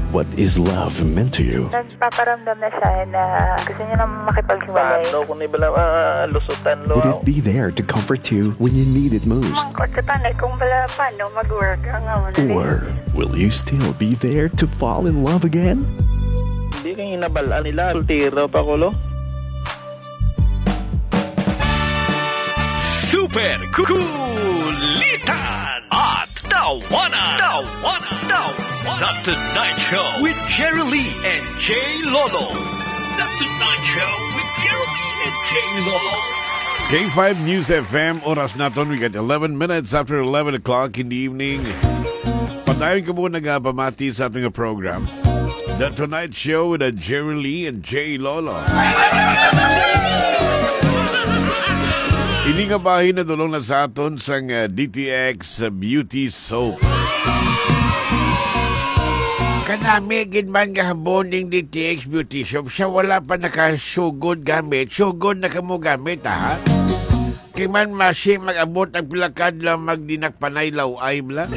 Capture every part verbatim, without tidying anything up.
What is love meant to you? Nagpaparamdam na siya na gusto niya na makipaghiwalay. Paano kung ibala uh, lusutan lo? Would it be there to comfort you when you need it most? Mangkot ka tanay kung bala paano mag-work ang aman. Or will you still be there to fall in love again? Hindi kang inabalaan nila. Sultiro pa ko lo. Super Kulitan at Tawanan. Tawanan. Tawanan. The Tonight Show with Jerry Lee and Jay Lolo. The Tonight Show with Jerry Lee and Jay Lolo. K five News F M, oras naton, we got eleven minutes after eleven o'clock in the evening. Patayon ka muna nga pamati sa ating program. The Tonight Show with Jerry Lee and Jay Lolo. Ini nga bahin na tulong na sa aton sa uh, D T X uh, Beauty Soap. Kanami, ginman nga haboning D T X Beauty Soap, siya wala pa nakasugod gamit. Sugod na kamo gamit, ha? Kay man masi mag-abot ang pilakad lang magdinakpanay laway lang.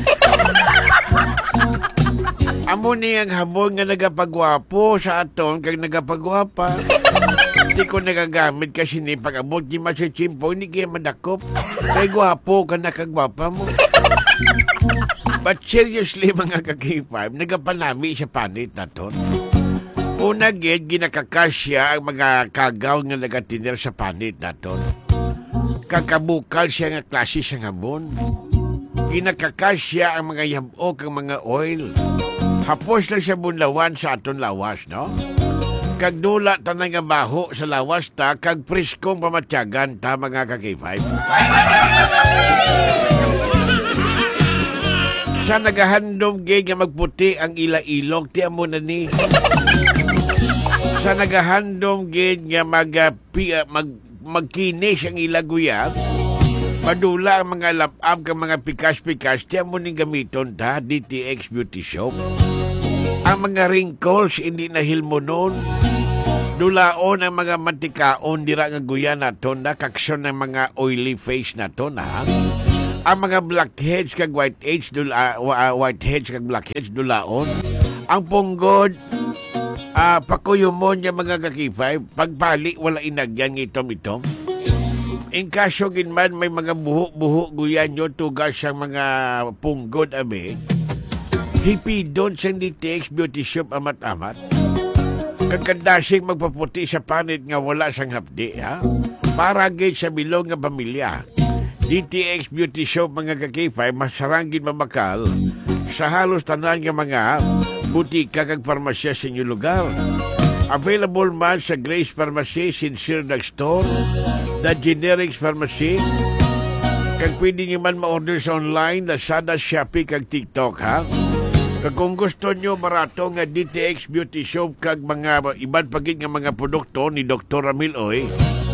Amo ni ang habon nga nagapagwapo sa aton kag nagapagwapa. Di ko nagagamit kasi ni pag-abot di masachimpo, hindi kaya madakop. Kay gwapo ka na kagwapa mo. But seriously, mga ka-K five, nagapanami sa panit na to. Una, gid, ginakakasya ang mga kagaw nga nagatiner sa panit na to. Kakabukal siya nga klase sa habon. Ginakakasya ang mga yabok, ang mga oil. Hapos lang siya bunlawan sa aton lawas, no? Kagdula tanang nga baho sa lawas ta, kag priskong pamatyagan ta, mga ka-K five. Sa nagahandom gay nga magputi ang ila-ilog, tiyan mo na ni. Sa nagahandom gay nga mag, uh, mag, magkinis ang ilaguyab, madula ang mga lapab kang mga pikas-pikas, tiyan mo ni gamiton ta, D T X Beauty Soap. Ang mga wrinkles, hindi na hilmonon. Dulaon ang mga mantikaon, dira nga guya na to, na kaksyon ng mga oily face na to, na. Ang mga blackheads kag whiteheads dula uh, whiteheads kag blackheads dulaon. Ang punggod uh, pakuyumon yung mga ka-K five, pagpali wala inagyan itom-itom. In kaso ginman may mga buho-buho guyan nyo tugas sa mga punggod amin. Hipidon sa D T X Beauty Shop amat-amat. Kagkandasing magpaputi sa panit nga wala sang hapdi, ha? Para gay sa bilog nga pamilya. D T X Beauty Shop, mga ka-K five, masaranggin mamakal sa halos tanan nga mga butika kag parmasya sa inyong lugar. Available man sa Grace Pharmacy, Sincere Drugstore, The Generics Pharmacy, kag pwede nyo man ma-order sa online, Lazada, Shopee, kag TikTok, ha? Kag kung gusto nyo barato nga D T X Beauty Shop kag mga ibang pagit nga mga produkto ni Doctor Ramil Oy,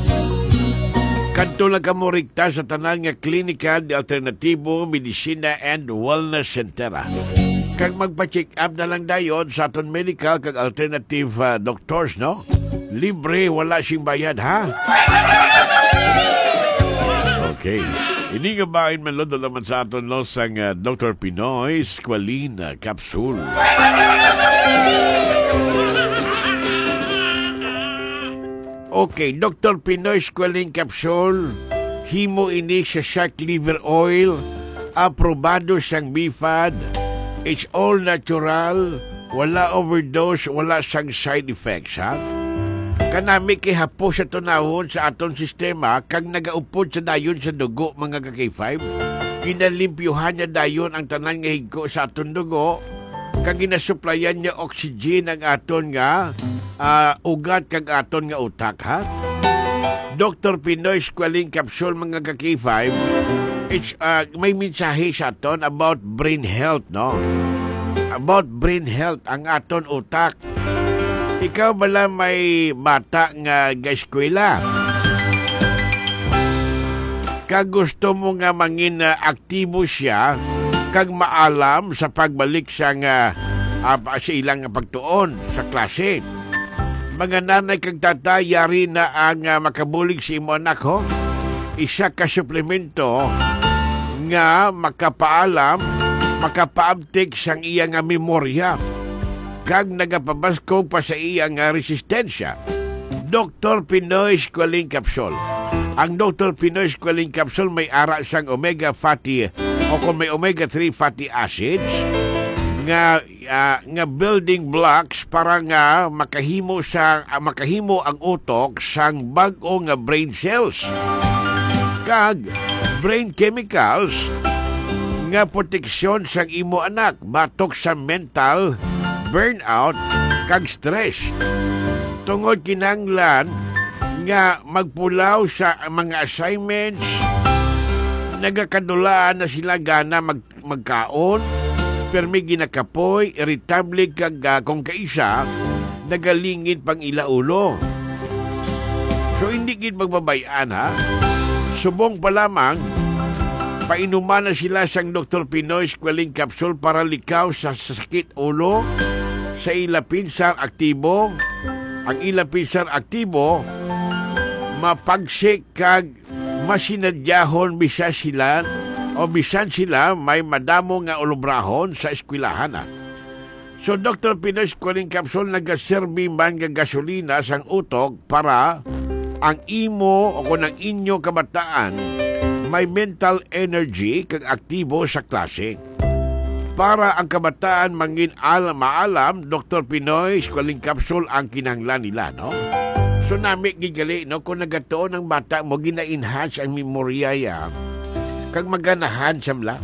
kanto lang kamo rikta sa tanan nga klinika de alternatibo, medisina and wellness center. Kag magpa-check up na lang dayon sa aton medical kag alternative uh, doctors, no? Libre, wala sing bayad, ha? Okay. Ini nga bahin man lodo naman sa aton no sang uh, Doctor Pinoy Squalene Capsule. Okay, Doctor Pinoy Squalene Capsule, himo ini sa shark liver oil, aprobado siyang B F A D, it's all natural, wala overdose, wala siyang side effects, ha? Kanami kihapo sa tunahon sa aton sistema, kag nagaupod sa dayon sa dugo, mga ka-K five. Ginalimpyuhan niya dayon ang tanan nga higko sa aton dugo, kag ginasuplayan niya oxygen ang aton nga uh, ugat kag aton nga utak, ha? Doctor Pinoy Squalene Capsule, mga ka-K five, it's, uh, may mensahe sa aton about brain health, no? About brain health, ang aton utak. Ikaw bala may bata nga ga-eskwela? Kag gusto mo nga mangin uh, aktibo siya, kag maalam sa pagbalik siya nga uh, sa ilang pagtuon sa klase. Mga nanay kag tatay, yari na ang uh, makabulig si imo anak, ho? Isa ka suplemento nga makapaalam, makapaabtik sang iya nga memorya. kag nagapabasko pa sa iya nga resistensya. Doctor Pinoy Squalene Capsule. Ang Doctor Pinoy Squalene Capsule may ara siyang omega fatty o kung may omega three fatty acids nga uh, nga building blocks para nga makahimo sa uh, makahimo ang utok sang bag-o nga brain cells kag brain chemicals nga proteksyon sang imo anak batok sa mental burnout kag stress. Tungod kinahanglan nga magpulaw sa mga assignments, nagakadulaan na sila gana mag magkaon, permi ginakapoy, irritable kag uh, kung kaisa, nagalingin pang ilaulo. So hindi gid magbabayaan ha. Subong pa lamang, painuman na sila sang Doctor Pinoy Squalene Capsule para likaw sa sakit ulo, sa ila pinsar aktibo. Ang ila pinsar aktibo, mapagsik kag masinadyahon bisa sila o bisan sila may madamo nga ulubrahon sa eskwelahan. Ha? So Doctor Pinoy Squalene Capsule nagaserbi man nga gasolina sang utok para ang imo o kung ang inyo kabataan may mental energy kag aktibo sa klase. Para ang kabataan mangin alam maalam, Doctor Pinoy Squalene Capsule ang kinahanglan nila, no? So nami gigali, no, kung nagatuon ng bata mo gina-enhance ang memorya ya, kag maganahan samla.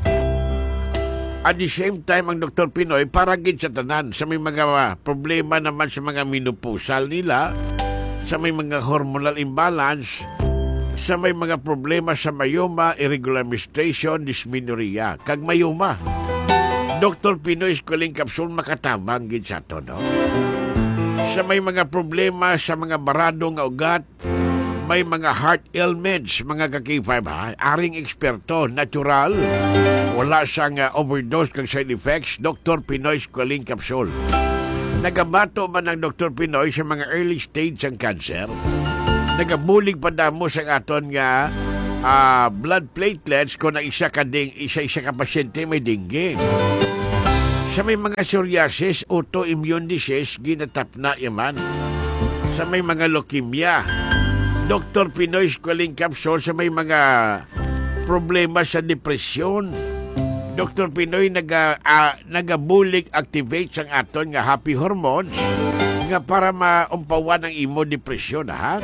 At the same time, ang Doctor Pinoy para gid sa tanan sa may mga problema naman sa mga menopausal nila, sa may mga hormonal imbalance, sa may mga problema sa mayoma, irregular menstruation, dysmenorrhea, kag mayoma. Doctor Pinoy Squalene Capsule makatabang gid sa to, no? Sa may mga problema sa mga barado nga ugat, may mga heart ailments, mga kakifab ha, aring eksperto, natural, wala siyang uh, overdose kag side effects, Doctor Pinoy Squalene Capsule. Nagabato man ang Doctor Pinoy sa mga early stage ng cancer. Nagabulig pa damo sa aton nga uh, blood platelets kung na isa ka ding, isa-isa ka pasyente may dengue. Sa may mga psoriasis, autoimmune disease, ginatap na yaman. Sa may mga leukemia, Doctor Pinoy Squalene Capsule. Sa may mga problema sa depresyon, Doctor Pinoy naga, uh, nagabulig activate sang aton nga happy hormones nga para maumpawan ang imo depresyon, ha?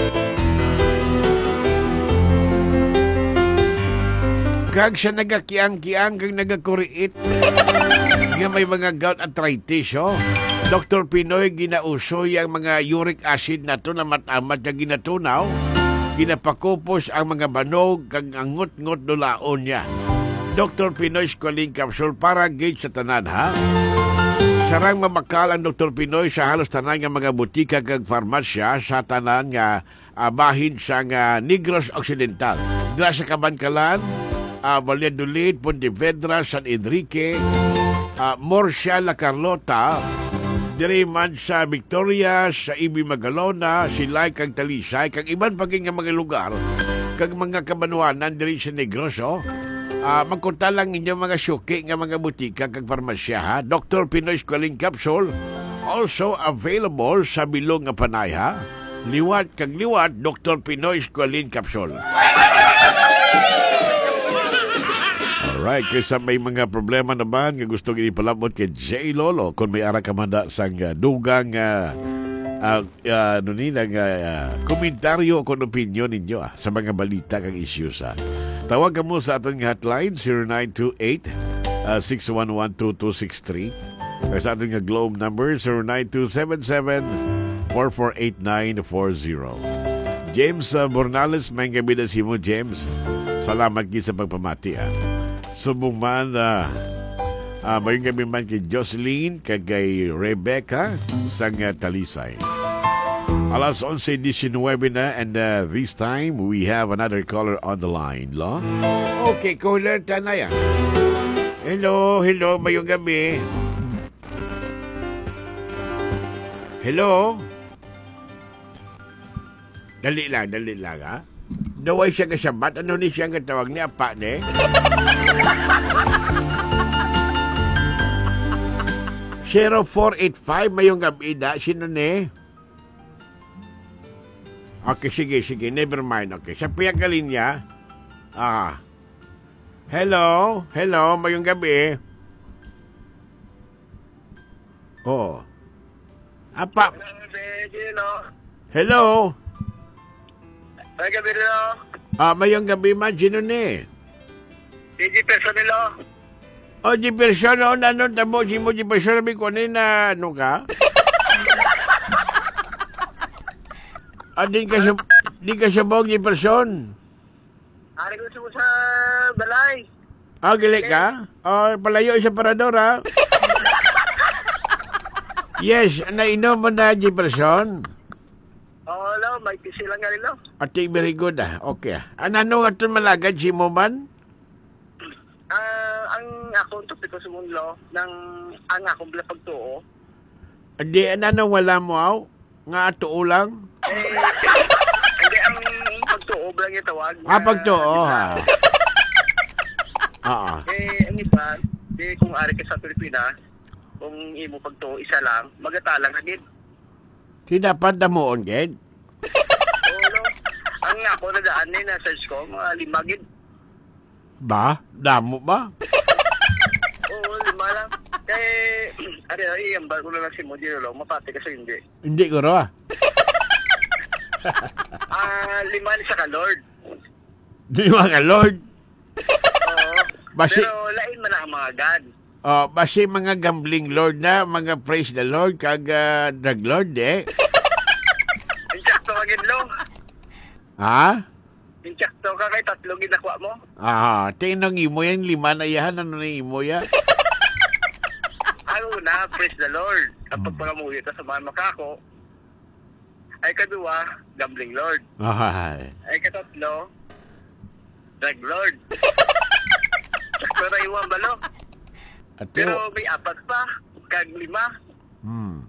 Kag sa nagakiang-kiang kag nagakuriit nga may mga gout arthritis, oh. Doctor Pinoy ginausoy ang mga uric acid nato na matamat na ginatunaw, ginapakupos ang mga banog kag ang ngut-ngut dulaon niya. Doctor Pinoy Squalene Capsule para gauge sa tanan, ha? Sarang mamakal ang Doctor Pinoy sa halos tanan nga mga butika kag farmasya sa tanan nga uh, bahin sa nga Negros Occidental. Dra sa Kabankalan, uh, Valladolid, Pontevedra, San Enrique, uh, Murcia, La Carlota, diri man sa Victoria, sa Ibi Magalona, Silay kag Talisay, kag iban paging nga mga lugar, kag mga kabanuanan diri sa Negros, oh. Uh, magkunta lang inyo mga syuki nga mga butika kag farmasya, ha? Doctor Pinoy Squalene Capsule also available sa bilog nga panay, ha? Liwat kag liwat, Doctor Pinoy Squalene Capsule. Alright, kaysa may mga problema naman nga gusto ipalabot kay J. Lolo, kung may ara ka manda sang uh, dugang uh, uh, uh, ano nila nga uh, komentaryo kung opinion ninyo, ah, sa mga balita kag issues, ha? Tawag ka mo sa ating hotline zero nine two eight, six one one, two two six three. Kaya sa ating Globe number zero nine two seven seven, four four eight nine four zero. James uh, Bornales, may gabi na si mo, James. Salamat kayo sa pagpamati, ha. Subong man, uh, uh, may gabi man kay Jocelyn, kay Rebecca, sang uh, Talisay. Alas onse nineteen na, and uh, this time we have another caller on the line, Lo. Okay, caller, tanay. Hello, hello, mayong gabi. Hello? Dali lang, dali lang, ha? Daway siya kasabat, ano ni siya katawag ni Apa, ne? zero four eight five, mayong gabi da. Sino ni? Okay, sige, sige. Never mind. Okay. Sa piyak ka linya. Ah. Hello? Hello? Mayong gabi? Oh. Apa? Hello? May gabi rin o. Ah, mayong gabi man. Sino ni? D J Personilo. Oh, di person, oh, nanon, tamo, si mo, di person, sabi ko, na, ano ka? Ah, di ka sa, di ka sabog, di person. Ari ko sa sa balay. Ah, gali ka? Oh, palayo sa parador, ha? Yes, nainom mo na, di person. Oo, lo, may pisi lang nga rin, lo. Ate, very good, ah. Okay, ah. Ano nga ito malagad, si mo man? Ah, ang akong topiko sa mundo ng ang akong bila pagtuo. Hindi, ano, wala mo, aw? Nga, tuo lang? Eh, hindi ang pagtuo lang yung tawag. Ah, pagtuo, ha? Oo. Eh, ang iba, di kung ari ka sa Pilipinas, kung imo pagtuo isa lang, magatalang hagid. Di dapat damuon, Ged? Oo, lo. Ang ako na daan na search ko, mga limagid. Ba? Damo ba? Oo, lima lang. Kaya, ari, ay, ambal ko na lang si Modiro, lo. Mapati kasi hindi. Hindi ko ro, ah. Ah, lima ni sa ka-Lord. Di mga Lord. Oo. Basi- Pero lain man ang mga God. Oh, basi mga gambling lord na, mga praise the Lord, kag uh, drug lord, eh. Insakto ka gid, lo. Ha? Insakto ka kay tatlo ginakwa mo. Ah, tinong imo yan, lima na yan, ano na imo yan? Ang una, praise the Lord. Kapag pangamuhi ka sa mga makako, ay kadua, gambling lord. Ay. Ay katatlo, drug lord. Sakto na iwan balo. At Pero may apat pa, kag lima. hmm.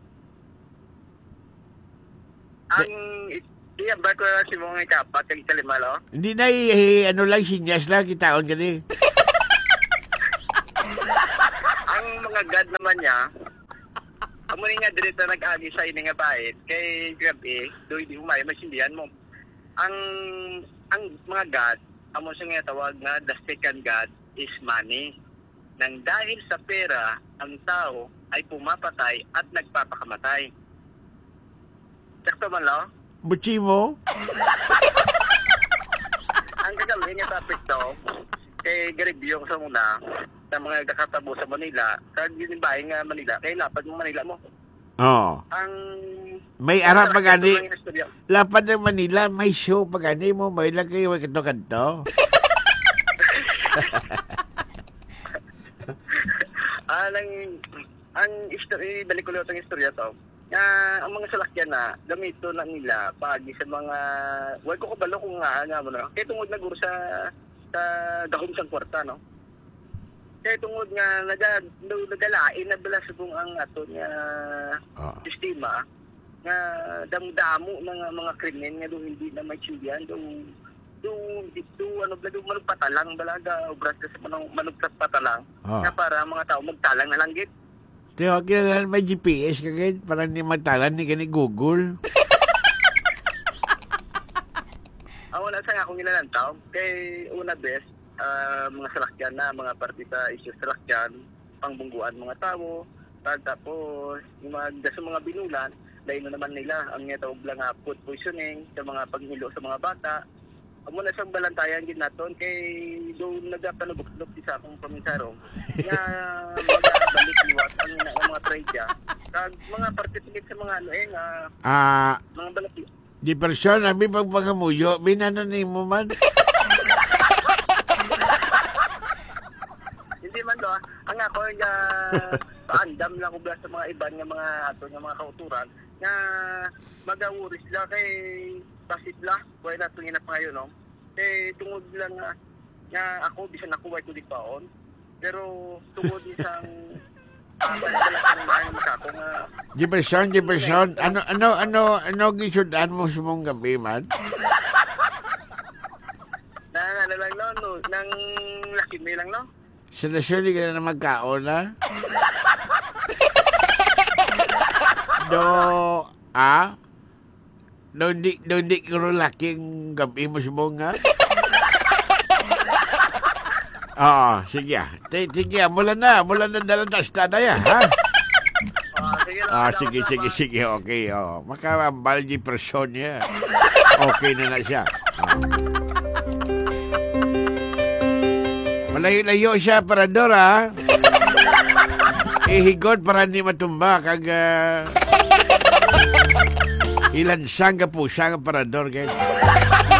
Ang i-ambar ko na si mga ikapat, kag ikalima, lo. Hindi na, eh, ano lang, sinyas lang, kitaon ka ni. Ang mga God naman niya, amo ni nga direta nag-agi sa ini nga bayit, kay gabi, do hindi umay masindihan mo. Ang ang mga God, amo siya nga tawag nga, the second God is money. Nang dahil sa pera, ang tao ay pumapatay at nagpapakamatay. Sakto man, lo? Butsi mo? Ang kagabi nga topic to, kay garibyo ko sa muna, sa mga kakatabo sa Manila, kag yun yung bahay nga Manila, kay lapad mo Manila mo. Oo. Ang... May arap pa gani. ang istorya. Lapad ng Manila, may show pa gani mo. May lang kayo, may kanto-kanto. Ah, ang ang istorya, balik ko lang ang istorya to. Na ang mga salakyan na gamito na nila pagi sa mga wag ko kabalo kung nga nga mo na. Kaya tungod na guro sa sa gahom sang kwarta, no. Kaya tungod nga naga nagalain na bala subong ang ato nga Ah. sistema nga damdamo ng mga krimen nga do hindi na may tsuyan do do ito ano bala do manugpatalang balaga obras sa manong manugpatalang Ah. nga para mga tao magtalang na lang gid. Di ba, kailangan may G P S ka kayo para hindi magtalan ni gani Google. Ang wala sa akong inalantaw kay una best ah, mga salakyan na mga parte sa isyu salakyan pangbungguan mga tao tag tapos yung mga sa mga binulan dahil na naman nila ang nga tawag lang nga food poisoning sa mga paghilo sa mga bata. Amo na sang balantayan gid naton kay do nagapanubuklok sa akong paminsaro nga magabalik liwat ang, ang mga traidya kag mga participate sa mga ano eh nga Ah, mga balati. di person, abi pagpagamuyo, binano ni mo man. Hindi man do, ang ako nga paandam lang ko sa mga iban nga mga ato nga mga kauturan nga magawuri sila kay basit la, kuha na ito nga ngayon, no? Kay tungod lang nga, nga ako, bisan ako way ko di paon, pero tungod isang atal na lang ang mga ako nga, Di person, di person, ano, ano, ano, ano, gisudan mo sa mong gabi man? na ano lang no, no, nang laki may lang no? Sa nasyon, di ka na magkaon na? Do, ah? Do, hindi, do, hindi ko laking gabi mo subong, ha? Oo, sige, ah. T- Sige, ah, mula na, mula na dalang tastada ya, ha? Ah, sige lang. Ah, salamat, sige, sige, salamat. sige, okay, oh. Makabal di person niya. Okay na na siya. Oh. Malayo-layo siya, parador, ha? Ihigod para hindi matumba, kag... Uh, ilansang ka po siya, parador, guys.